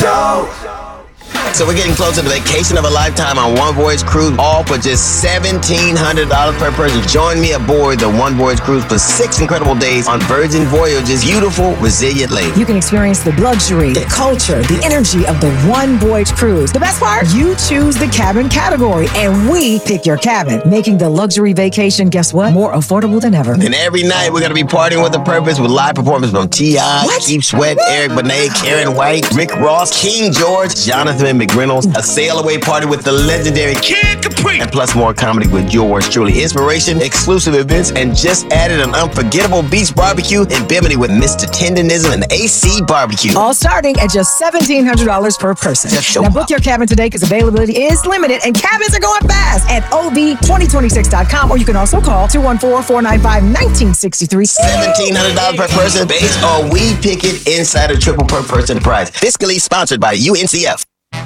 So we're getting close to the vacation of a lifetime on One Voyage Cruise, all for just $1,700 per person. Join me aboard the One Voyage Cruise for 6 incredible days on Virgin Voyage's beautiful, resilient lake. You can experience the luxury, the culture, the energy of the One Voyage Cruise. The best part? You choose the cabin category, and we pick your cabin, making the luxury vacation, guess what? More affordable than ever. And every night we're going to be partying with a purpose with live performances from T.I., Keith Sweat, Eric Benet, Karen White, Rick Ross, King George, Jonathan McReynolds, a sail-away party with the legendary Kid Capri, and plus more comedy with yours truly. Inspiration, exclusive events, and just added an unforgettable beach barbecue in Bimini with Mr. Tendonism and AC Barbecue. All starting at just $1,700 per person. Now book your cabin today because availability is limited and cabins are going fast at OV2026.com, or you can also call 214-495-1963. $1,700 per person based on We Pick It Insider Triple per person prize. Fiscally sponsored by UNCF.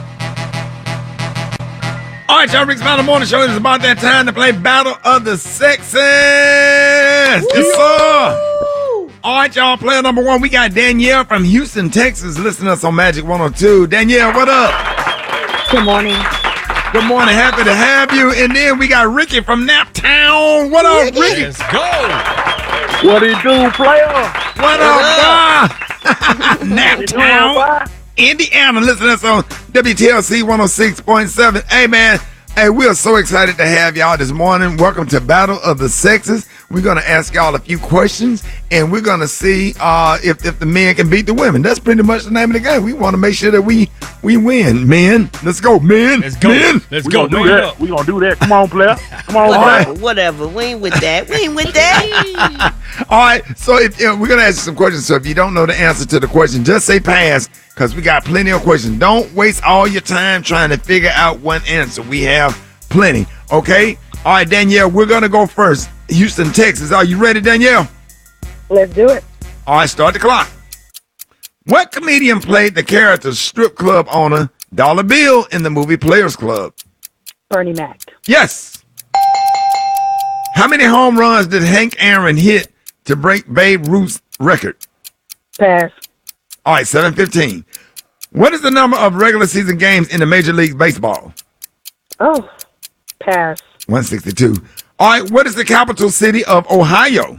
All right, y'all, Rick's Battle Morning Show. It is about that time to play Battle of the Sexes. Yes, sir. All right, y'all, player number 1, we got Danielle from Houston, Texas, listening to us on Magic 102. Danielle, what up? Good morning. Good morning. Happy to have you. And then we got Ricky from Naptown. What up, Ricky? Let's go. What do you do, player? What up, Naptown, Indiana. Listen to us on WTLC 106.7. Hey, man. Hey, we are so excited to have y'all this morning. Welcome to Battle of the Sexes. We're going to ask y'all a few questions, and we're going to see if the men can beat the women. That's pretty much the name of the game. We want to make sure that we win. Men, let's go, men. Let's go. Men. Let's We go. gonna do that. We gonna do that. Come on, player. Come on, player. Whatever. We ain't with that. All right, so if we're going to ask you some questions. So if you don't know the answer to the question, just say pass, because we got plenty of questions. Don't waste all your time trying to figure out one answer. We have plenty, okay? All right, Danielle, we're going to go first. Houston, Texas. Are you ready, Danielle? Let's do it. All right, start the clock. What comedian played the character strip club owner Dollar Bill in the movie Players Club? Bernie Mac. Yes. How many home runs did Hank Aaron hit to break Babe Ruth's record? Pass. All right, 7:15. What is the number of regular season games in the Major League Baseball? Oh, pass. 162. All right, what is the capital city of Ohio?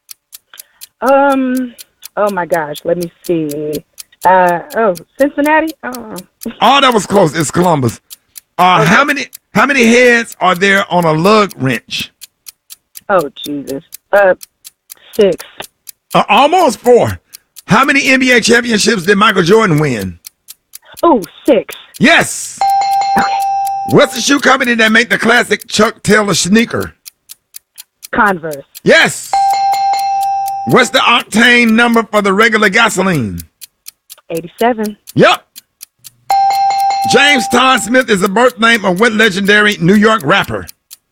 Oh my gosh. Let me see. Cincinnati. Oh. Oh, that was close. It's Columbus. Okay. How many heads are there on a lug wrench? Oh Jesus. 6. Almost 4. How many NBA championships did Michael Jordan win? Oh, 6. Yes. What's the shoe company that make the classic Chuck Taylor sneaker? Converse. Yes. What's the octane number for the regular gasoline? 87. Yep. James Todd Smith is the birth name of what legendary New York rapper?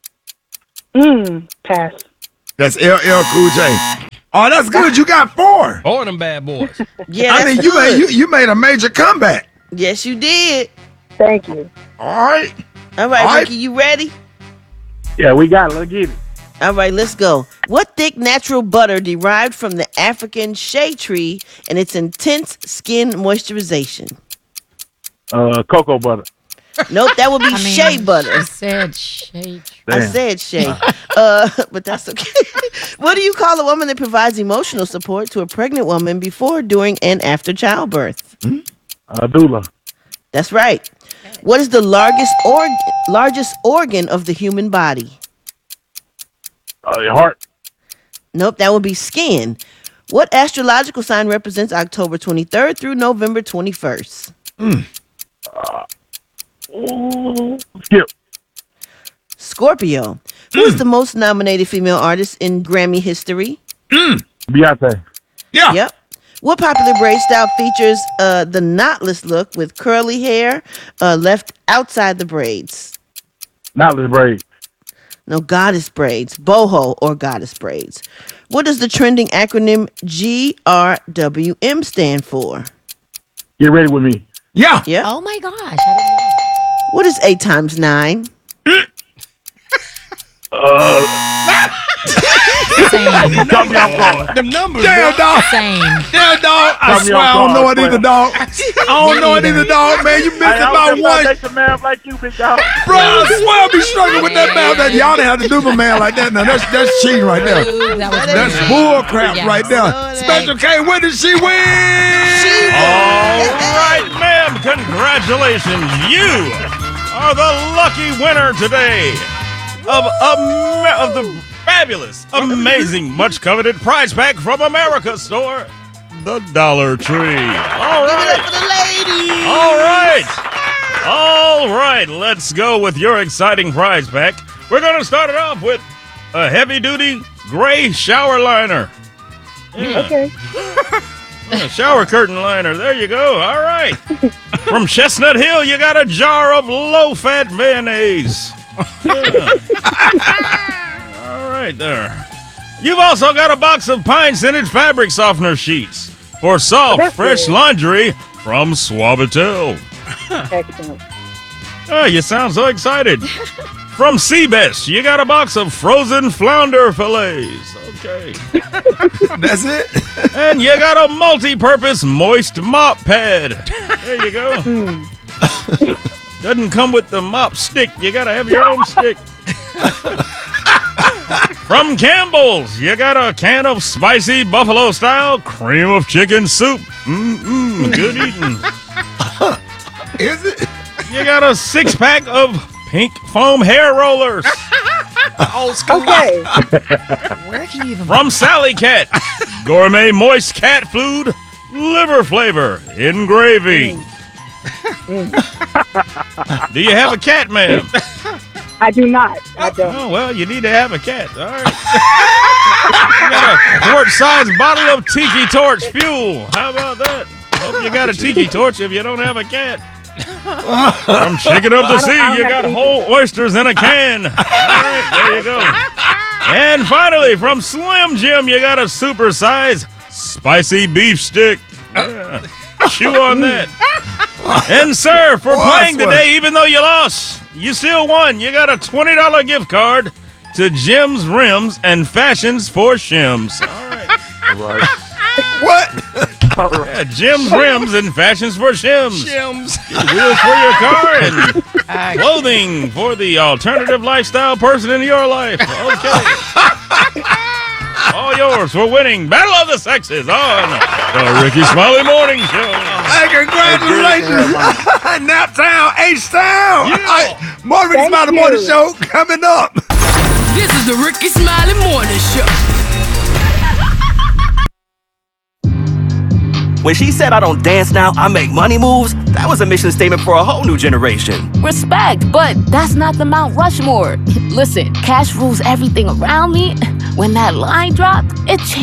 Pass. That's LL Cool J. Oh, that's good. You got 4. All of them bad boys. Yeah, I mean, you made a major comeback. Yes, you did. Thank you. All right. All right, All right. Ricky, you ready? Yeah, we got it. Let's get it. All right, let's go. What thick natural butter derived from the African shea tree and its intense skin moisturization? Cocoa butter. Nope, that would be shea butter. I said shea. I Damn. said shea. But that's okay. What do you call a woman that provides emotional support to a pregnant woman before, during, and after childbirth? Doula. That's right. What is the largest organ of the human body? Your heart. Nope, that would be skin. What astrological sign represents October 23rd through November 21st? Skip. Scorpio. Who is the most nominated female artist in Grammy history? Beyonce. Yeah. Yep. What popular braid style features the knotless look with curly hair left outside the braids? Knotless braid. No, goddess braids. Boho or goddess braids. What does the trending acronym GRWM stand for? Get ready with me. Yeah. Yep. Oh my gosh. I didn't know. What is 8 times 9? Same. Caught me off guard. Them numbers, Damn, bro. dog. Same. Damn, dog. I Caught me swear I off don't know guard, it either, swear. dog. I don't know it either, dog, man. You missed Hey, I about was one. foundation man like you, big dog. Bro, I swear I be struggling with that man. That y'all didn't have to do my man like that. Now that's cheating right there. Ooh, that was That's good. bull crap Yes. right there. Special K, when did she win? All right, ma'am. Congratulations. You are the lucky winner today of the fabulous, amazing, much coveted prize pack from America Store, the Dollar Tree. All right. For the ladies. All right. Let's go with your exciting prize pack. We're going to start it off with a heavy-duty gray shower liner. Yeah. Okay. Yeah, shower curtain liner. There you go. All right. From Chestnut Hill, you got a jar of low-fat mayonnaise. Yeah. All right there. You've also got a box of pine-scented fabric softener sheets for soft, That's fresh good. laundry from Suavitel. Excellent. Oh, you sound so excited. From Seabest, you got a box of frozen flounder fillets. Okay. That's it. And you got a multi-purpose moist mop pad. There you go. Doesn't come with the mop stick. You gotta have your own stick. From Campbell's, you got a can of spicy buffalo-style cream of chicken soup. Good eating. Is it? You got a 6-pack of pink foam hair rollers. Old school. Okay. Where can you even From Sally Cat, gourmet moist cat food, liver flavor in gravy. Do you have a cat, ma'am? I do not. I don't. Oh, well, you need to have a cat. All right. You got a quart-sized bottle of Tiki Torch fuel. How about that? Hope you got a Tiki Torch if you don't have a cat. From Chicken Up the Sea, you got whole oysters in a can. All right, there you go. And finally, from Slim Jim, you got a super-sized spicy beef stick. Yeah. Chew on that. And, sir, for playing today, even though you lost, you still won. You got a $20 gift card to Jim's Rims and Fashions for Shims. All right. What? Yeah, Jim's Rims and Fashions for Shims. Shims. Wheels for your car and clothing for the alternative lifestyle person in your life. Okay. All yours for winning Battle of the Sexes on the Ricky Smiley Morning Show. Hey, congratulations. Naptown, H-Town. Yeah. More Ricky Thank Smiley you. Morning Show coming up. This is the Ricky Smiley Morning Show. When she said I don't dance now, I make money moves, that was a mission statement for a whole new generation. Respect, but that's not the Mount Rushmore. Listen, cash rules everything around me. When that line dropped, it changed.